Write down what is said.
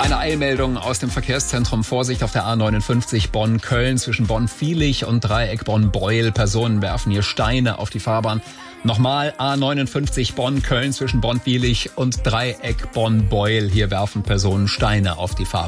Eine Eilmeldung aus dem Verkehrszentrum. Vorsicht auf der A59 Bonn-Köln zwischen Bonn-Viehlich und Dreieck Bonn-Breuel. Personen werfen hier Steine auf die Fahrbahn. Nochmal A59 Bonn-Köln zwischen Bonn-Viehlich und Dreieck Bonn-Breuel. Hier werfen Personen Steine auf die Fahrbahn.